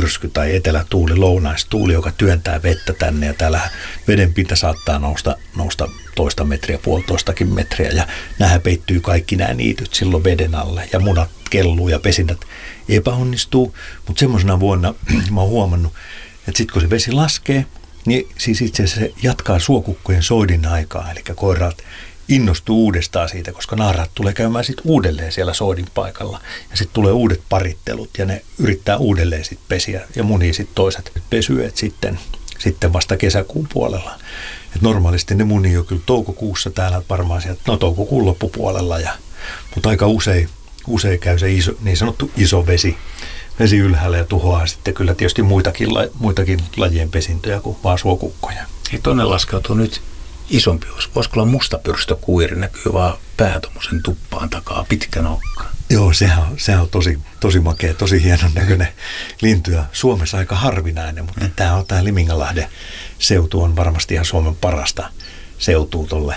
myrsky tai etelätuuli, lounaistuuli, joka työntää vettä tänne ja täällä veden pinta saattaa nousta 1,5 metriä, 1,5 metriä ja nämä peittyy kaikki nämä niityt silloin veden alle ja munat kelluu ja pesinnät epäonnistuu, mutta semmoisena vuonna mä oon huomannut, että sitten kun se vesi laskee, niin siis itse asiassa se jatkaa suokukkojen soidin aikaa, eli koiraat innostuu uudestaan siitä, koska naaraat tulee käymään sitten uudelleen siellä soidin paikalla. Ja sitten tulee uudet parittelut ja ne yrittää uudelleen sitten pesiä ja munii sitten toiset pesyet sitten vasta kesäkuun puolella. Et normaalisti ne munii jo kyllä toukokuussa täällä varmaan sieltä, toukokuun loppupuolella. Mutta aika usein käy se niin sanottu iso vesi ylhäällä ja tuhoaa sitten kyllä tietysti muitakin lajien pesintöjä kuin vaan suokukkoja. Hei, tuonne laskeutuu nyt isompi osa. Voisiko olla mustapyrstökuiri, näkyy vaan pää tommosen tuppaan takaa, pitkä nokka. Joo, sehän on tosi makea, tosi hienon näköinen lintu ja Suomessa aika harvinainen, mutta tämä Liminganlahden seutu on varmasti ihan Suomen parasta seutua tolle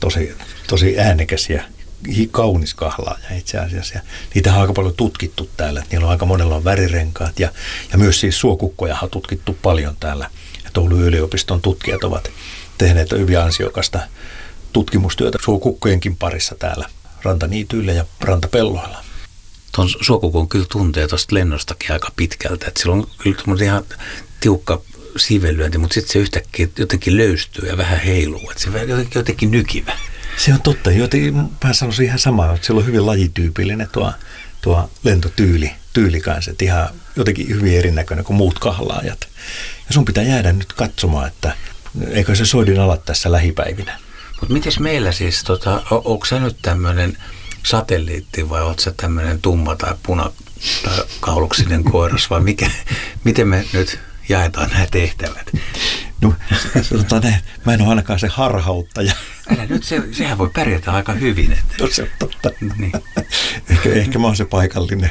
tosi äänekäs ja kaunis kahlaaja itse asiassa. Ja niitä on aika paljon tutkittu täällä. Niillä on aika monella on värirenkaat ja myös siis suokukkoja on tutkittu paljon täällä. Ja Oulun yliopiston tutkijat ovat tehneet hyvin ansiokasta tutkimustyötä suokukkojenkin parissa täällä rantaniityillä ja rantapelloilla. Tuon suokukon kyllä tuntee tuosta lennostakin aika pitkältä. Että sillä on kyllä ihan tiukka sivellyönti, mutta sitten se yhtäkkiä jotenkin löystyy ja vähän heiluu. Että se jotenkin nykivä. Se on totta. Mä sanoisin ihan samaa, että sillä on hyvin lajityypillinen tuo lentotyyli kanssa. Että ihan jotenkin hyvin erinäköinen kuin muut kahlaajat. Ja sun pitää jäädä nyt katsomaan, että eikö se soidin ala tässä lähipäivinä. Mutta mites meillä siis, onko sä nyt tämmöinen satelliitti vai ootko sä tämmöinen tumma tai punakauluksinen koiras vai miten me nyt jaetaan nämä tehtävät? No, sanotaan näin, mä en ole ainakaan se harhauttaja. Älä nyt, sehän voi pärjätä aika hyvin. Että. No se on totta. Niin. Ehkä mä oon se paikallinen,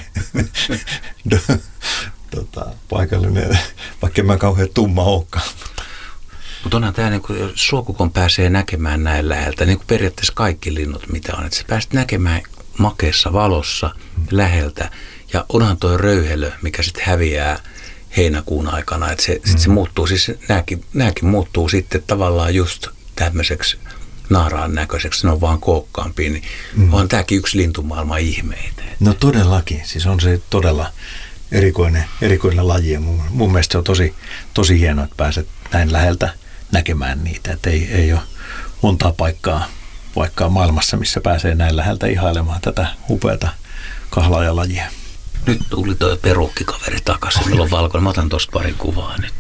vaikka en mä kauhean tumma olekaan. Mutta onhan tämä, niin suokukon pääsee näkemään näin läheltä, niin kuin periaatteessa kaikki linnut mitä on. Että sä pääset näkemään makeassa valossa läheltä. Ja onhan toi röyhelö, mikä sitten häviää heinäkuun aikana. Että se muuttuu, siis nämäkin muuttuu sitten tavallaan just tämmöiseksi naaraan näköiseksi. Ne on vaan kookkaampia. Niin on tämäkin yksi lintumaailman ihmeitä. No todellakin. Siis on se todella erikoinen laji. Ja mun mielestä se on tosi hienoa, että pääset näin läheltä näkemään niitä, että ei ole montaa paikkaa maailmassa, missä pääsee näin läheltä ihailemaan tätä upeata kahlaajalajia. Nyt tuli toi perukkikaveri takaisin, meillä on valkoinen. Mä otan tuosta pari kuvaa nyt.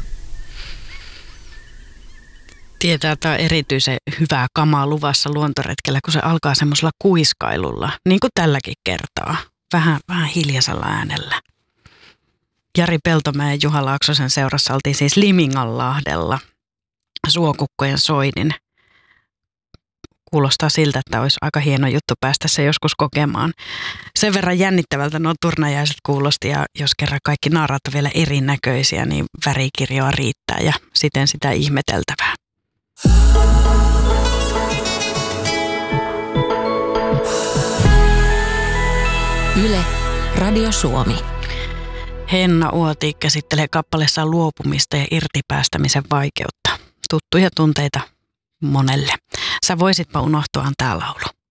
Tietää, että on erityisen hyvää kamaa luvassa luontoretkellä, kun se alkaa semmoisella kuiskailulla, niin kuin tälläkin kertaa, vähän hiljaisella äänellä. Jari Peltomäen ja Juha Laaksosen seurassa oltiin siis Liminganlahdella suokukkojen soidin. Kuulostaa siltä, että olisi aika hieno juttu päästä se joskus kokemaan. Sen verran jännittävältä nuo turnajaiset kuulosti ja jos kerran kaikki naaraat on vielä erinäköisiä, niin värikirjoa riittää ja siten sitä ihmeteltävää. Yle, Radio Suomi. Henna Uoti käsittelee kappaleessaan luopumista ja irtipäästämisen vaikeutta. Tuttuja tunteita monelle. Sä voisitpa unohtua, on tää laulu.